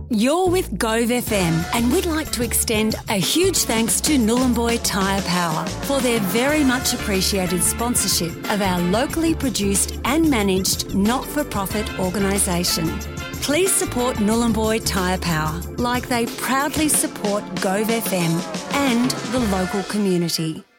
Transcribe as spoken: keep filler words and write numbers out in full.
You're with Gove F M, and we'd like to extend a huge thanks to Nhulunbuy Tyre Power for their very much appreciated sponsorship of our locally produced and managed not-for-profit organisation. Please support Nhulunbuy Tyre Power like they proudly support Gove F M and the local community.